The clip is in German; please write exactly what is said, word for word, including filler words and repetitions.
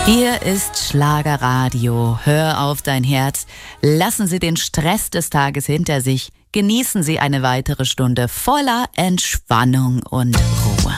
Hier ist Schlagerradio. Hör auf dein Herz. Lassen Sie den Stress des Tages hinter sich. Genießen Sie eine weitere Stunde voller Entspannung und Ruhe.